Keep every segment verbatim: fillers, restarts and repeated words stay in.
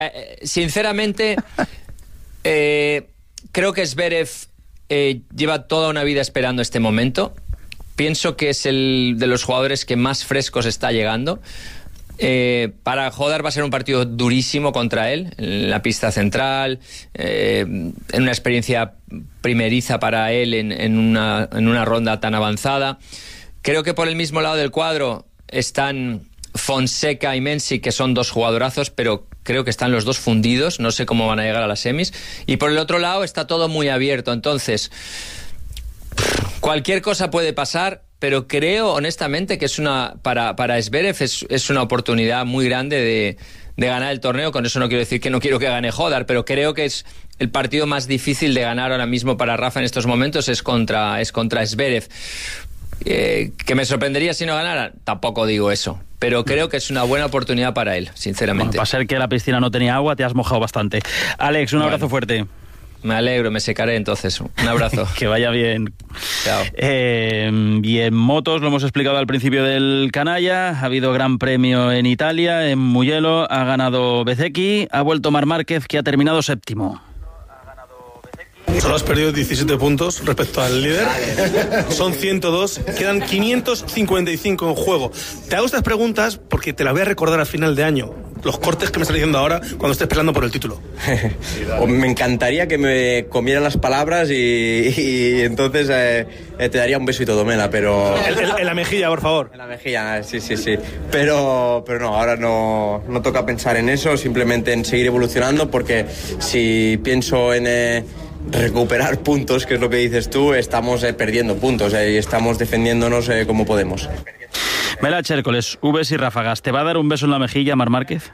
Eh, sinceramente, eh, creo que Zverev eh, lleva toda una vida esperando este momento. Pienso que es el de los jugadores que más frescos está llegando. Eh, para Hodar va a ser un partido durísimo contra él, en la pista central, eh, en una experiencia primeriza para él en, en, una, en una ronda tan avanzada. Creo que por el mismo lado del cuadro están Fonseca y Mensi, que son dos jugadorazos, pero creo que están los dos fundidos, no sé cómo van a llegar a las semis. Y por el otro lado está todo muy abierto, entonces cualquier cosa puede pasar, pero creo honestamente que es una para, para Zverev es, es una oportunidad muy grande de, de ganar el torneo. Con eso no quiero decir que no quiero que gane Hodar, pero creo que es el partido más difícil de ganar ahora mismo para Rafa en estos momentos, es contra, es contra Zverev. Eh, ¿Que me sorprendería si no ganara? Tampoco digo eso, pero creo que es una buena oportunidad para él, sinceramente. Bueno, para ser que la piscina no tenía agua, te has mojado bastante. Alex, un bueno, abrazo fuerte. Me alegro, me secaré entonces. Un abrazo. Que vaya bien. Chao. Eh, y en motos, lo hemos explicado al principio del canalla, ha habido gran premio en Italia, en Mugello, ha ganado Bezzecchi, ha vuelto Marc Márquez, que ha terminado séptimo. Solo has perdido diecisiete puntos respecto al líder. Son ciento dos. Quedan quinientos cincuenta y cinco en juego. Te hago estas preguntas porque te las voy a recordar al final de año. Los cortes que me están diciendo ahora cuando estés peleando por el título. Me encantaría que me comieran las palabras y, y entonces eh, te daría un beso y todo, Mela, pero... En, en, en la mejilla, por favor. En la mejilla, sí, sí, sí. Pero, pero no, ahora no, no toca pensar en eso, simplemente en seguir evolucionando, porque si pienso en... Eh, recuperar puntos, que es lo que dices tú, estamos eh, perdiendo puntos eh, y estamos defendiéndonos eh, como podemos. Mela Chércoles, Vs y ráfagas, ¿te va a dar un beso en la mejilla Marc Márquez?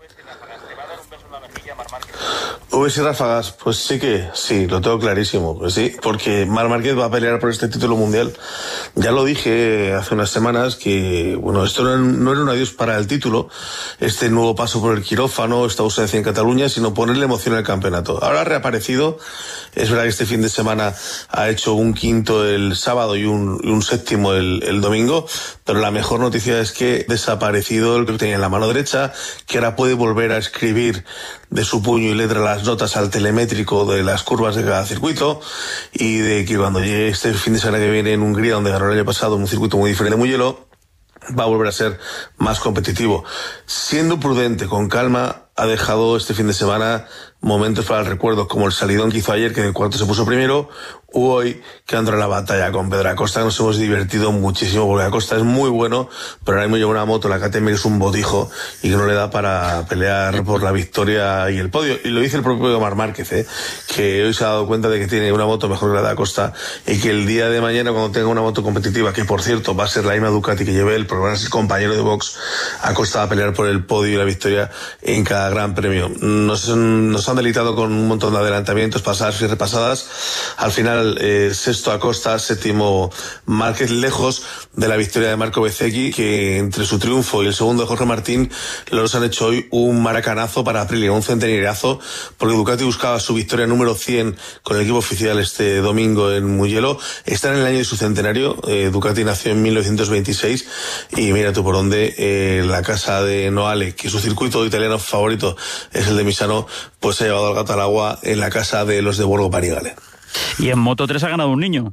Vs y ráfagas, pues sí que sí, lo tengo clarísimo, pues sí, porque Marc Márquez va a pelear por este título mundial. Ya lo dije hace unas semanas que, bueno, esto no, no era un adiós para el título, este nuevo paso por el quirófano, esta ausencia en Cataluña, sino ponerle emoción al campeonato. Ahora ha reaparecido, es verdad que este fin de semana ha hecho un quinto el sábado y un, y un séptimo el, el domingo, pero la mejor noticia es que ha desaparecido el que tenía en la mano derecha, que ahora puede volver a escribir de su puño y letra las notas al telemétrico de las curvas de cada circuito, y de que cuando llegue este fin de semana que viene en Hungría, donde ganó el año pasado un circuito muy diferente de Mugello, va a volver a ser más competitivo. Siendo prudente, con calma, ha dejado este fin de semana momentos para el recuerdo, como el salidón que hizo ayer, que en el cuarto se puso primero, o hoy que entró en la batalla con Pedro Acosta. Nos hemos divertido muchísimo, porque Acosta es muy bueno, pero ahora mismo lleva una moto, la K T M, que es un botijo y que no le da para pelear por la victoria y el podio. Y lo dice el propio Marc Márquez, ¿eh? que hoy se ha dado cuenta de que tiene una moto mejor que la de Acosta, y que el día de mañana, cuando tenga una moto competitiva, que por cierto va a ser la misma Ducati que lleve él, porque va a ser compañero de box, Acosta va a pelear por el podio y la victoria en cada gran premio. Nos, nos han delitado con un montón de adelantamientos, pasadas y repasadas. Al final, eh, sexto Acosta, séptimo Márquez, lejos de la victoria de Marco Bezzecchi, que entre su triunfo y el segundo de Jorge Martín, los han hecho hoy un maracanazo para Aprilia, un centenariazo, porque Ducati buscaba su victoria número cien con el equipo oficial este domingo en Mugello. Está en el año de su centenario. eh, Ducati nació en mil novecientos veintiséis, y mira tú por dónde, eh, la casa de Noale, que su circuito italiano favorito es el de Misano, pues ha llevado al gato al agua en la casa de los de Borgo Panigale. Y en Moto tres ha ganado un niño.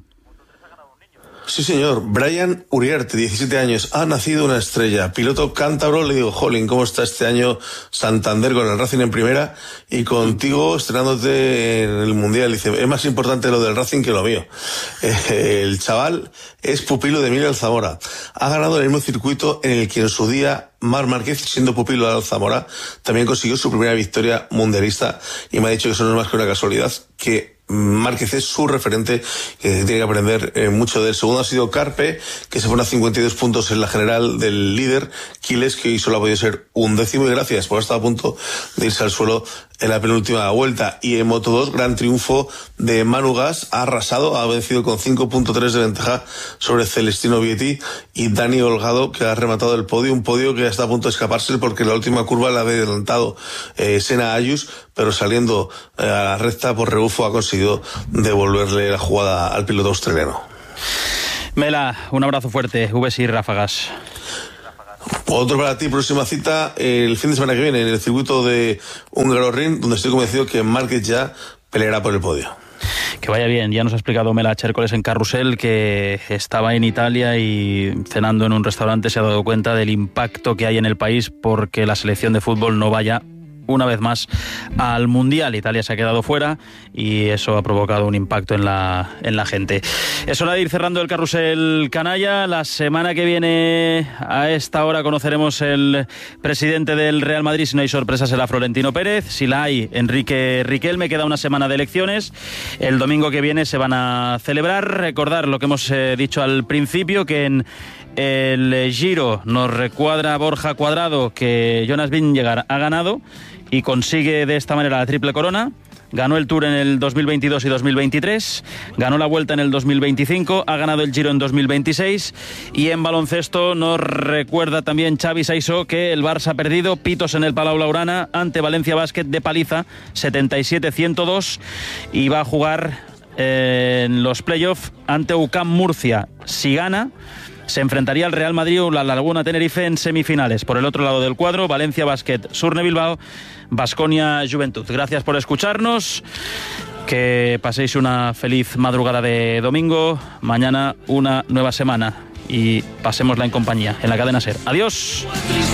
Sí, señor. Brian Uriarte, diecisiete años, ha nacido una estrella. Piloto cántabro. Le digo, jolín, ¿cómo está este año Santander con el Racing en primera y contigo estrenándote en el Mundial? Dice, es más importante lo del Racing que lo mío. Eh, el chaval es pupilo de Emilio Alzamora. Ha ganado el mismo circuito en el que en su día Marc Márquez, siendo pupilo de Alzamora, también consiguió su primera victoria mundialista, y me ha dicho que eso no es más que una casualidad, que Márquez es su referente, que tiene que aprender eh, mucho de él. Segundo ha sido Carpe, que se pone a cincuenta y dos puntos en la general del líder, Quiles, que hoy solo ha podido ser un décimo, y gracias por estar a punto de irse al suelo en la penúltima vuelta. Y en Moto dos, gran triunfo de Manu Gas, ha arrasado, ha vencido con cinco punto tres de ventaja sobre Celestino Vietti y Dani Holgado, que ha rematado el podio, un podio que está a punto de escaparse porque la última curva la había adelantado eh, Senna Ayus, pero saliendo eh, a la recta por rebufo ha conseguido devolverle la jugada al piloto australiano. Mela, un abrazo fuerte, Vs y ráfagas. Otro para ti, próxima cita, el fin de semana que viene, en el circuito de Hungaroring, donde estoy convencido que Márquez ya peleará por el podio. Que vaya bien. Ya nos ha explicado Mela Chércoles en Carrusel que estaba en Italia y cenando en un restaurante se ha dado cuenta del impacto que hay en el país porque la selección de fútbol no vaya una vez más al Mundial. Italia se ha quedado fuera y eso ha provocado un impacto en la, en la gente. Es hora de ir cerrando el Carrusel Canalla. La semana que viene a esta hora conoceremos el presidente del Real Madrid. Si no hay sorpresa será Florentino Pérez. Si la hay, Enrique Riquelme. Queda una semana de elecciones. El domingo que viene se van a celebrar. Recordar lo que hemos eh, dicho al principio, que en el Giro nos recuadra Borja Cuadrado que Jonas Vingegaard ha ganado y consigue de esta manera la triple corona. Ganó el Tour en el dos mil veintidós y dos mil veintitrés, ganó la Vuelta en el dos mil veinticinco, ha ganado el Giro en dos mil veintiséis y en baloncesto nos recuerda también Xavi Saissó que el Barça ha perdido pitos en el Palau Blaugrana ante Valencia Basket de paliza setenta y siete a ciento dos y va a jugar eh, en los playoffs ante U C A M Murcia. Si gana, se enfrentaría al Real Madrid o la Laguna Tenerife en semifinales. Por el otro lado del cuadro, Valencia Basket, Surne Bilbao, Baskonia Juventud. Gracias por escucharnos. Que paséis una feliz madrugada de domingo. Mañana una nueva semana y pasémosla en compañía en la cadena SER. Adiós.